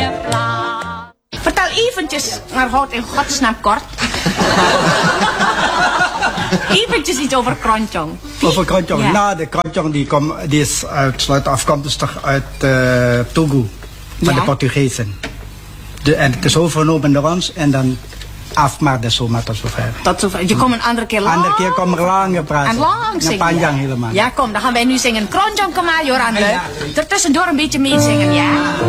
Vertel eventjes, maar houd in godsnaam kort. Eventjes iets over Kronjong. Over Kronjong? Ja. Nou, de Kronjong die is afkomstig uit Togo, van de Portugezen. En het is overgenomen door ons en dan afmaken zomaar tot zover. Tot zover. Je komt een andere keer lang. Andere keer komen we lang praten. En lang zingen. Panjang helemaal. Ja, kom, dan gaan wij nu zingen Kronjong Kamayor aan. Er tussendoor een beetje meezingen, ja?